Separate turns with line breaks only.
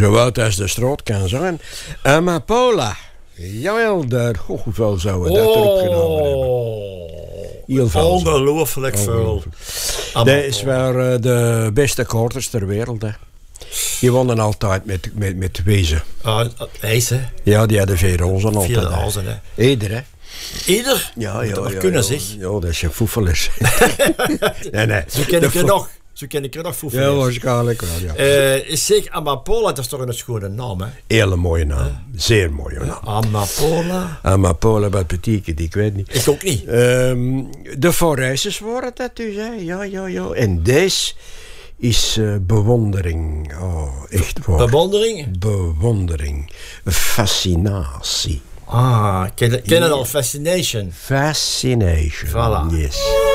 Zo oud als de straat kan zijn. Amapola. Jawel, daar. Hoeveel zouden we dat erop genomen hebben? Heel veel.
Ongelooflijk veel.
Dat is wel de beste korters ter wereld. Hè. Die wonnen altijd met wezen.
Wijze.
Ja, die hadden veel rozen altijd.
Veel rozen, hè.
Ieder, hè.
Ieder?
Ja,
dat kunnen, zeg.
Ja, dat is je foefelers. nee.
Zo ken ik er nog voor.
Ja, waarschijnlijk wel, ja.
Zeg, Amapola, dat is toch een schone naam, hè?
Hele mooie naam. Zeer mooie naam.
Amapola.
Amapola, wat betekent, ik weet niet.
Ik ook niet.
De Forrijsers waren dat dus, hè. Ja. En deze is bewondering. Oh, echt waar.
Bewondering?
Bewondering. Fascinatie.
Ken het al, Fascination.
Fascination.
Voilà.
Yes.